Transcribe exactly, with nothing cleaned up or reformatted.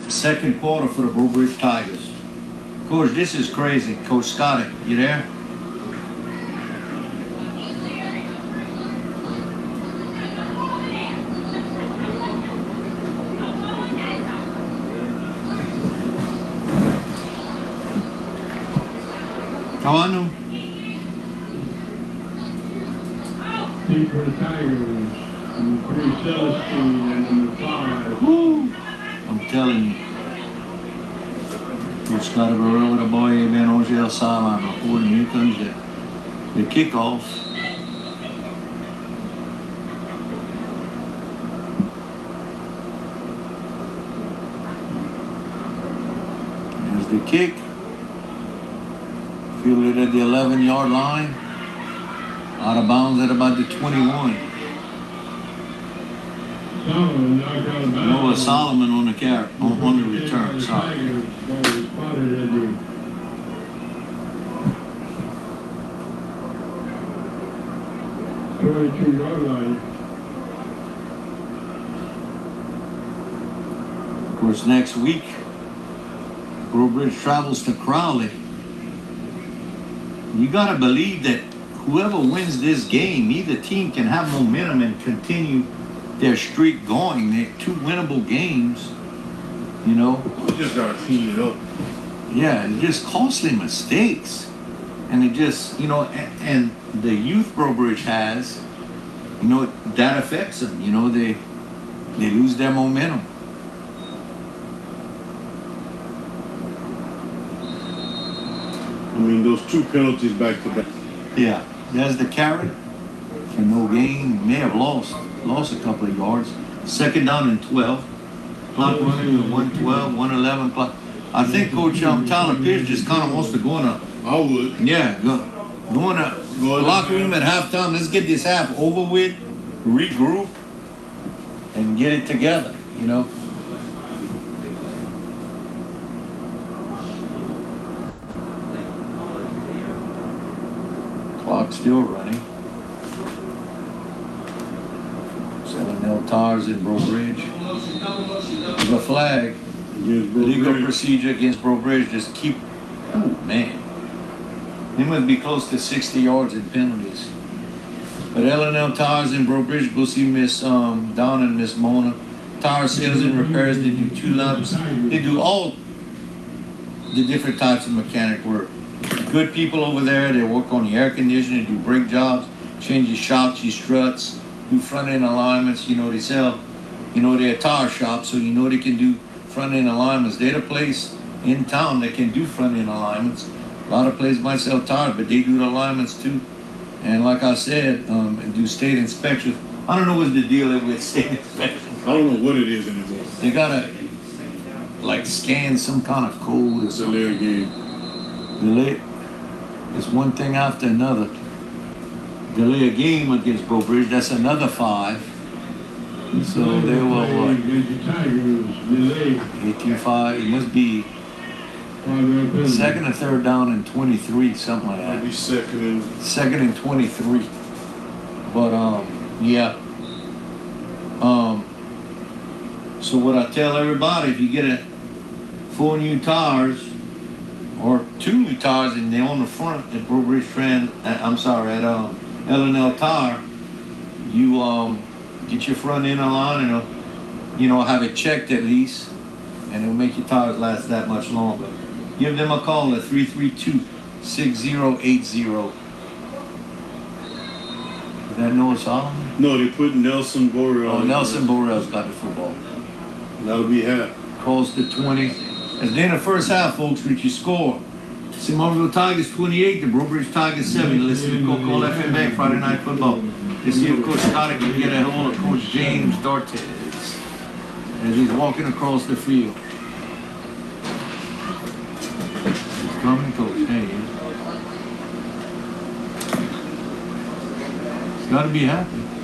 Second quarter for the Breaux Bridge Tigers. Coach, this is crazy. Coach Scotty, you there? How on them? Team for the Tigers, number three, Celestine, and number five. Woo! I'm telling you. Coach Scotty Burrell with a boy, man, on the sideline reporting. Here comes the, the kickoff. There's the kick. Fielded at the eleven yard line. Out of bounds at about the twenty-one. Solomon knocked out of bounds. Noah Solomon on the carry, on, on the return, sorry. Tigers, ball was spotted at the twenty-two yard line. Of course, next week, Breaux Bridge travels to Crowley. You gotta believe that whoever wins this game, either team can have momentum and continue their streak going. They're two winnable games, you know. We just gotta clean it up. Yeah, it's just costly mistakes. And it just, you know, and, and the youth Breaux Bridge has, you know, that affects them. You know, they they lose their momentum. I mean, those two penalties back to back. Yeah, there's the carry for no gain. May have lost, lost a couple of yards. Second down and twelve. Clock running at one twelve, one eleven. Clock. I think Coach um, Tyler Pierce just kind of wants to go in a, I would. yeah, go, go in a Go in locker there. room at halftime. Let's get this half over with, regroup, and get it together, you know. Clock still running. Seven nil Tars in Breaux Bridge. There's a flag. Against Breaux Legal Bridge. procedure against Breaux Bridge. Just keep. Oh man. They must be close to sixty yards in penalties. But L and L Tires in Breaux Bridge, go see Miss um, Donna and Miss Mona. Tire sales and repairs, they do two lumps. They do all the different types of mechanic work. Good people over there. They work on the air conditioning, do brake jobs, change your shocks, your struts, do front end alignments. You know, they sell, you know, they're a tire shop, so you know they can do front end alignments. They're the place in town that can do front end alignments. A lot of places might sell tires, but they do the alignments too. And like I said, um, and do state inspections. I don't know what's the deal is with state inspections. I don't know what it is anymore. They gotta like scan some kind of code or It's a something. little game. Delay. It's one thing after another. Delay a game against Breaux Bridge. That's another five. So they were what? Against the Tigers, delay. eighteen five. It must be Five-yard penalty. second or third down and twenty-three, something like I'll that. be second and Second and twenty-three. But um, yeah. Um. So what I tell everybody, if you get a four new tires or two new tires and they're on the front at Breaux Bridge Trans, uh, I'm sorry, at um, L and L Tire, you um get your front end aligned and uh, you know have it checked at least, and it'll make your tires last that much longer. Give them a call at three three two, six zero eight zero. Is that Noah Solomon? no, they put Nelson Boreal. Oh, Nelson Borrell's got the football. That'll be half. Calls to twenty. As the end of the first half, folks, with your score. Simonville Tigers twenty-eight, the Breaux Bridge Tigers seven. Listen to Coca-Cola F M A Friday Night Football. To see if Coach Scotty can get a hold of Coach James Dortes as he's walking across the field. He's coming, Coach. Hey, he's got to be happy.